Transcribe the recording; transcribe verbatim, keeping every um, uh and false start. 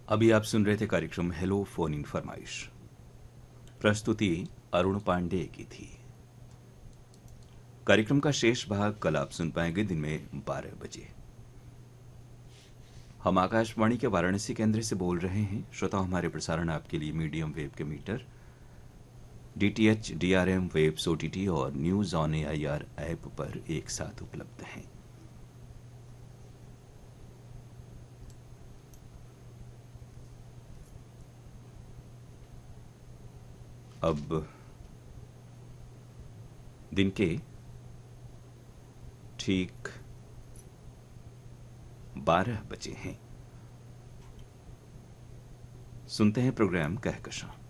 अभी आप सुन रहे थे कार्यक्रम हेलो फोन इन फरमाइश। प्रस्तुति अरुण पांडे की थी। कार्यक्रम का शेष भाग कल आप सुन पाएंगे दिन में बारह बजे। हम आकाशवाणी के वाराणसी केंद्र से बोल रहे हैं। श्रोता, हमारे प्रसारण आपके लिए मीडियम वेव के metre, DTH, DRM waves, OTT और न्यूज ऑन एआईआर ऐप पर एक साथ उपलब्ध हैं। अब दिन के ठीक बारह बजे हैं। सुनते हैं प्रोग्राम कहकशां।